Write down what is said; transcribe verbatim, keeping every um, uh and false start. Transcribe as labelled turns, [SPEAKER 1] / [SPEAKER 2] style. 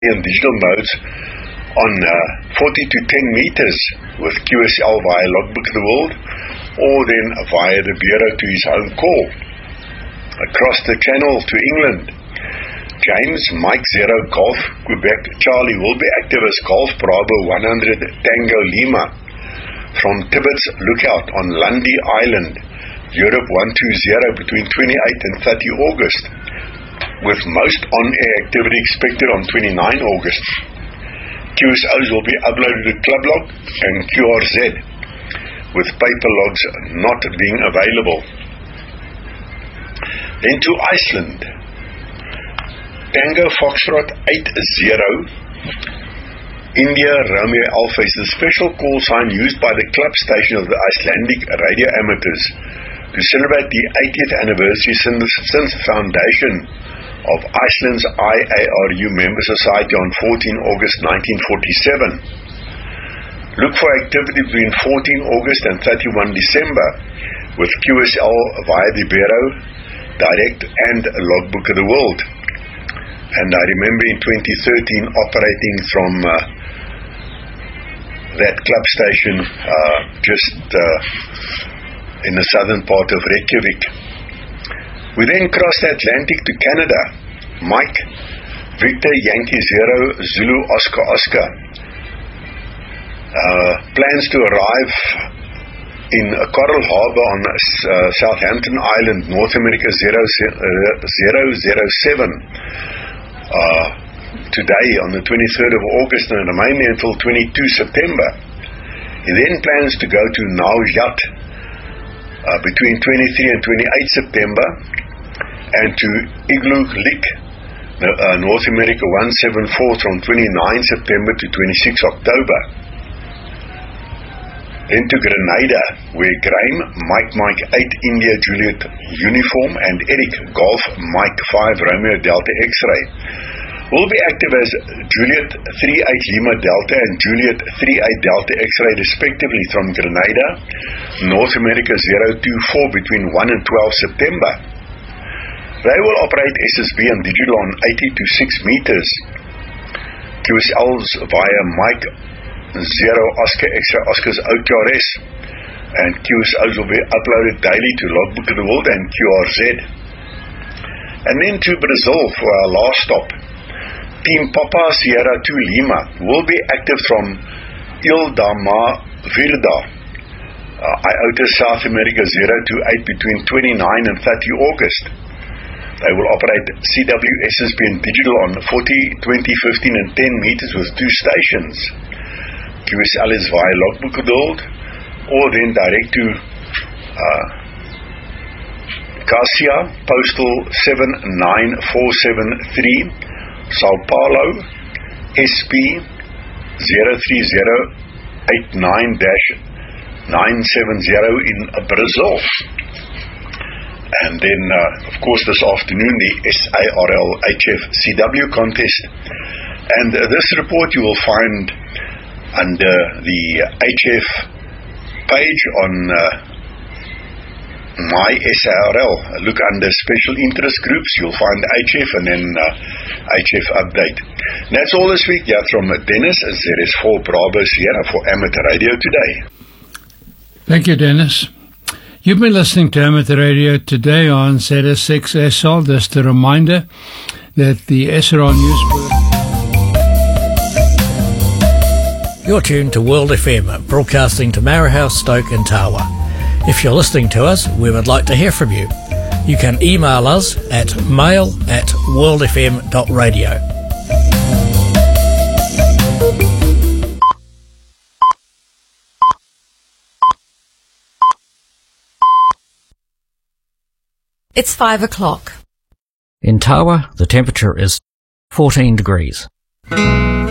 [SPEAKER 1] and digital modes on uh, forty to ten meters with Q S L via Logbook of the World, or then via the Bureau to his home call. Across the channel to England, James Mike Zero Golf Quebec Charlie will be active as Golf Bravo one hundred Tango Lima from Tibbetts Lookout on Lundy Island, Europe one two zero between twenty-eighth and thirtieth August, with most on-air activity expected on twenty-ninth August. Q S Os will be uploaded to Clublog and Q R Z, with paper logs not being available. Then to Iceland. Tango Foxtrot eight zero, India Romeo Alpha is the special call sign used by the club station of the Icelandic radio amateurs to celebrate the eightieth anniversary since, since the foundation of Iceland's I A R U member society on fourteenth August nineteen forty-seven. Look for activity between fourteenth August and thirty-first December with Q S L via the Bureau, Direct and Logbook of the World. And I remember in twenty thirteen operating from uh, that club station uh, just uh, in the southern part of Reykjavik. We then crossed the Atlantic to Canada. Mike Victor Yankee Zero Zulu Oscar Oscar uh, plans to arrive in Coral Harbour on uh, Southampton Island, North America zero zero seven uh, today on the twenty-third of August and remain there until twenty-second September. He then plans to go to Naujaat uh, between twenty-third and twenty-eighth September, and to Igloo Lick, uh, North America one seventy-four from twenty-ninth September to twenty-sixth October. Then to Grenada, where Graham Mike Mike eight India Juliet Uniform and Eric Golf Mike five Romeo Delta X-Ray will be active as Juliet thirty-eight Lima Delta and Juliet thirty-eight Delta X-Ray respectively from Grenada, North America zero two four between first and twelfth September. They will operate S S B and digital on eighty to six meters. Q S Ls via Mike Zero Oscar Extra Oscars O Q R S, and Q S Os will be uploaded daily to Logbook of the World and Q R Z. And then to Brazil for our last stop. Team Papa Sierra two Lima will be active from Ilha da Mar Virda, uh, Iota South America zero two eight between twenty-ninth and thirtieth August. They will operate C W S S B and digital on forty, twenty, fifteen and ten meters with two stations. Q S L is via Logbook of the World, or then direct to uh, Cassia, postal seven nine four seven three, Sao Paulo, S P zero three zero eight nine dash nine seven zero in Brazil. And then, uh, of course, this afternoon, the S A R L H F C W contest. And uh, this report you will find under the H F page on uh, My S A R L. Look under special interest groups, you'll find H F and then uh, H F update. And that's all this week. Yeah, from Dennis, Z S four Bravo Sierra for Amateur Radio Today.
[SPEAKER 2] Thank you, Dennis. You've been listening to Amateur Radio Today on Z S six S L. Just a reminder that the S R L News...
[SPEAKER 3] You're tuned to World F M, broadcasting to Marahouse, Stoke and Tawa. If you're listening to us, we would like to hear from you. You can email us at mail at worldfm dot radio.
[SPEAKER 4] It's five o'clock.
[SPEAKER 3] In Tawa, the temperature is fourteen degrees.